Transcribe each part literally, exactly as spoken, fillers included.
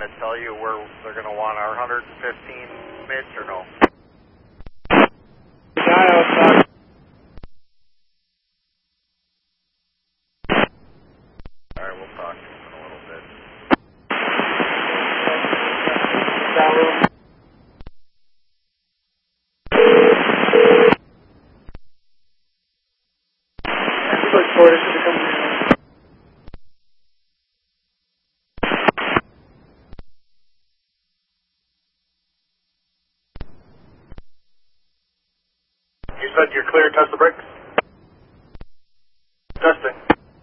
to tell you where they're going to want our one hundred fifteen Mitch or no? The guy I was talking. All right, we'll talk to him in a little bit. You said you're clear to test the brakes? Testing.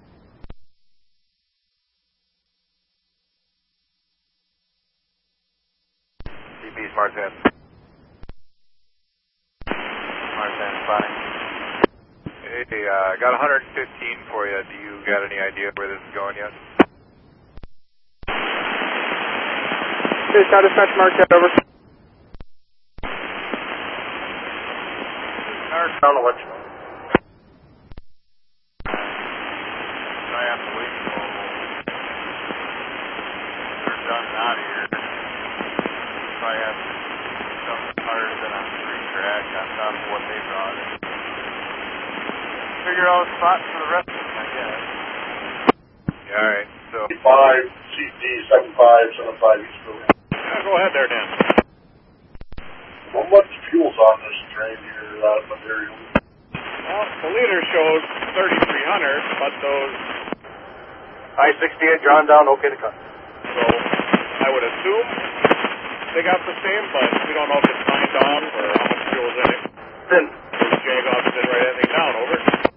D B's Martin. Martin, spotting. Hey, uh, got one hundred fifteen for you. Do you got any idea where this is going yet? Hey, Scott, dispatch Marquette, over. I'll let you know. I have to wait until they're done and out of here. Probably have some cars that on three track on top of what they brought in. Figure out a spot for the rest of them, I guess. Yeah, alright, so. five C D seven five seven five East Coast. Yeah, go ahead there, Dan. How much fuel's on this train here? Uh, material. Well, the leader shows thirty-three hundred, but those... I sixty-eight drawn down, okay to cut. So, I would assume they got the same, but we don't know if it's signed off or how much fuel's in it. Then, Those Jag-offs didn't write anything down, over.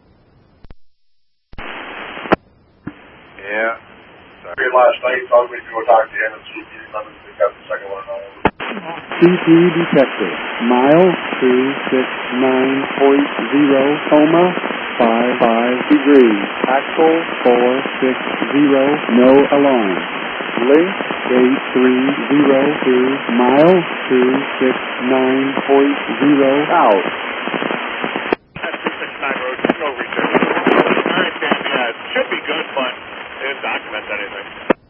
Yeah. Sorry. last night, told me to go talk to him and see if he remembers if he got the second one or not. C P detected. Mile two six nine point zero, coma, five five degrees. Axle four six zero, no alarm. Link eight three zero two, mile two six nine point zero, out. That's two six nine road, no research. Alright, Dan, yeah, it should be good, but it didn't document anything.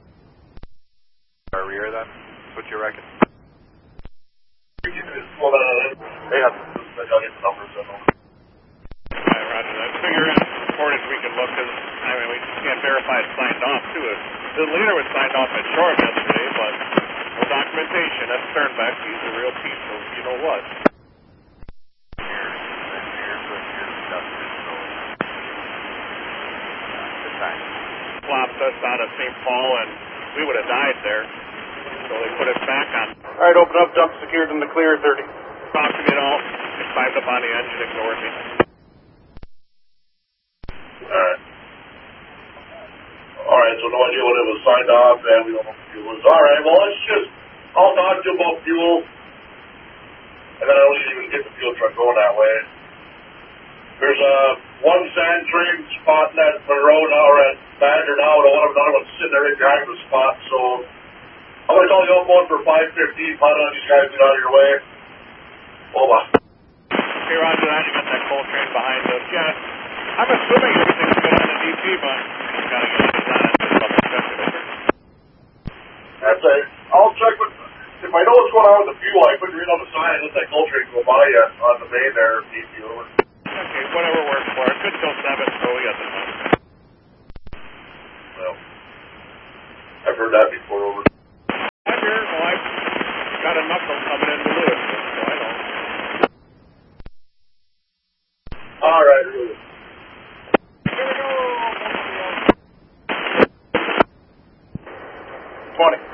Our rear then? What you reckon? Well, uh, they have to, they'll get the numbers in them. Alright, roger that. Figure out reported we can look, because, I mean, we can't verify it's signed off, too. The leader was signed off at Shore yesterday, but no documentation. That's Sternbeck. He's a real piece of, you know what. Flopped us out of Saint Paul, and we would have died there. So they put us back on. All right, open up, jump secured in the clear, thirty. Talked to me at all. It climbed up on the engine, ignored me. All right. All right, so no idea when it was signed off, and we don't know what fuel is. All right, well, let's just, I'll talk to you about fuel, and then I don't even get the fuel truck going that way. There's a one sand train spot in that Monroe now, or at Badger now, and one of another one's sitting there right behind the spot, so I'm going to call you up one for five fifteen, plan on these guys get out of your way. Over. Okay, roger that. You got that coal train behind us. Yeah, I'm assuming everything's good on the D P, but you got to get it on it. Just double check it over. That's it. I'll check with, if I know what's going on with the fuel, I put green on the sign and let that coal train go by you on the bay there, D P over. Okay, whatever works for us. Good till seven, so we got the time. Well, I've heard that before over. I'm here. Well, I've got a knuckle coming into Lewis, so I don't. All right, really. Here we go. twenty.